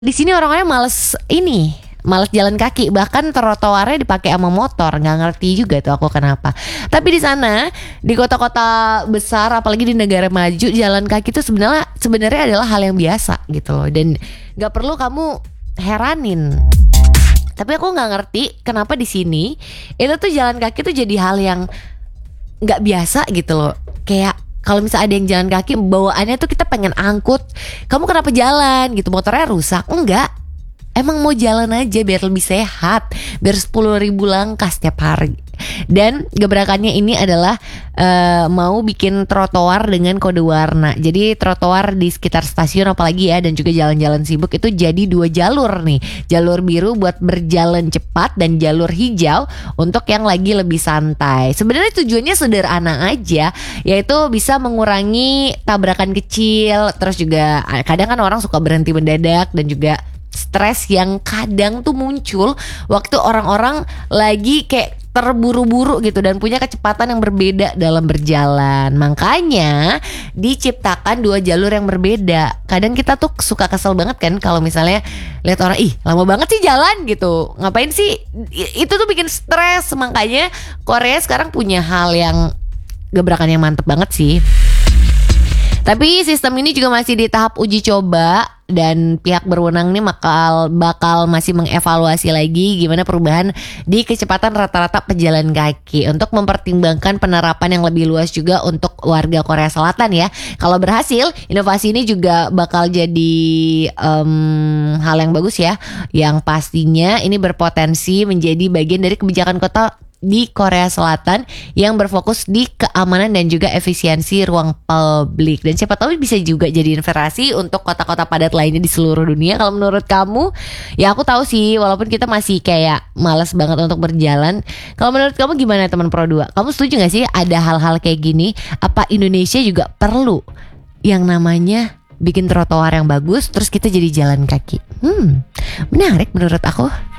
Di sini orang-orangnya males jalan kaki, bahkan trotoarnya dipakai sama motor. Nggak ngerti juga tuh aku kenapa. Tapi di sana, di kota-kota besar, apalagi di negara maju, jalan kaki itu sebenarnya adalah hal yang biasa gitu loh, dan nggak perlu kamu heranin. Tapi aku nggak ngerti kenapa di sini itu tuh jalan kaki tuh jadi hal yang nggak biasa gitu loh. Kayak kalau misalnya ada yang jalan kaki, bawaannya tuh kita pengen angkut. Kamu kenapa jalan gitu? Motornya rusak? Enggak. Emang mau jalan aja biar lebih sehat, biar 10.000 langkah setiap hari. Dan gebrakannya ini adalah mau bikin trotoar dengan kode warna. Jadi trotoar di sekitar stasiun apalagi ya, dan juga jalan-jalan sibuk itu jadi 2 jalur nih. Jalur biru buat berjalan cepat dan jalur hijau untuk yang lagi lebih santai. Sebenarnya tujuannya sederhana aja, yaitu bisa mengurangi tabrakan kecil. Terus juga kadang kan orang suka berhenti mendadak, dan juga stres yang kadang tuh muncul waktu orang-orang lagi kayak terburu-buru gitu dan punya kecepatan yang berbeda dalam berjalan. Makanya diciptakan 2 jalur yang berbeda. Kadang kita tuh suka kesel banget kan kalau misalnya lihat orang, ih lama banget sih jalan gitu, ngapain sih, itu tuh bikin stres. Makanya Korea sekarang punya hal yang gebrakan yang mantep banget sih. Tapi sistem ini juga masih di tahap uji coba, dan pihak berwenang nih bakal masih mengevaluasi lagi gimana perubahan di kecepatan rata-rata pejalan kaki untuk mempertimbangkan penerapan yang lebih luas juga untuk warga Korea Selatan ya. Kalau berhasil, inovasi ini juga bakal jadi hal yang bagus ya, yang pastinya ini berpotensi menjadi bagian dari kebijakan kota di Korea Selatan yang berfokus di keamanan dan juga efisiensi ruang publik. Dan siapa tahu bisa juga jadi inspirasi untuk kota-kota padat lainnya di seluruh dunia. Kalau menurut kamu, ya aku tahu sih walaupun kita masih kayak malas banget untuk berjalan. Kalau menurut kamu gimana teman Pro 2? Kamu setuju gak sih ada hal-hal kayak gini? Apa Indonesia juga perlu yang namanya bikin trotoar yang bagus terus kita jadi jalan kaki? Menarik menurut aku.